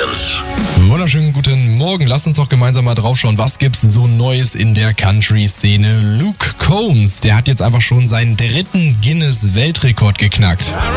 Williams. Wunderschönen guten Morgen. Lasst uns doch gemeinsam mal draufschauen, was gibt's so Neues in der Country-Szene. Luke Combs, der hat jetzt einfach schon seinen 3. Guinness-Weltrekord geknackt.